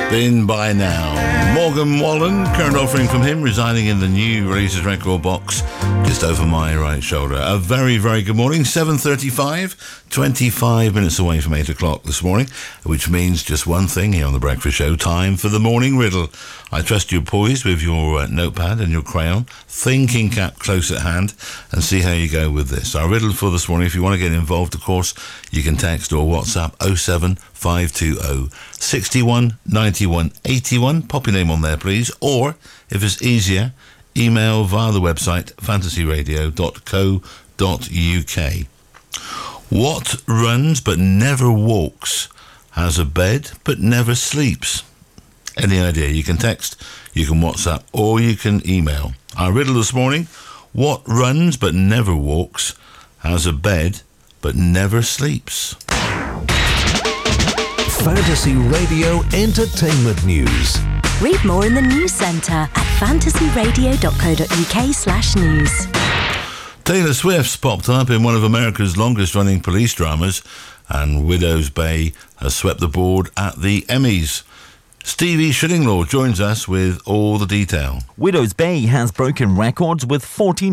Been by now. Morgan Wallen, current offering from him, residing in the new releases record box just over my right shoulder. A very, very good morning. 7:35, 25 minutes away from 8 o'clock this morning, which means just one thing here on The Breakfast Show, time for the morning riddle. I trust you're poised with your notepad and your crayon, thinking cap close at hand, and see how you go with this. Our riddle for this morning, if you want to get involved, of course, you can text or WhatsApp 07520 61 91 81. Pop your name on there, please. Or, if it's easier, email via the website fantasyradio.co.uk. What runs but never walks, has a bed but never sleeps? Any idea? You can text, you can WhatsApp, or you can email. Our riddle this morning: what runs but never walks, has a bed but never sleeps? Fantasy Radio Entertainment News. Read more in the News Centre at fantasyradio.co.uk/news. Taylor Swift's popped up in one of America's longest-running police dramas, and Widow's Bay has swept the board at the Emmys. Stevie Shillinglaw joins us with all the detail. Widow's Bay has broken records with 14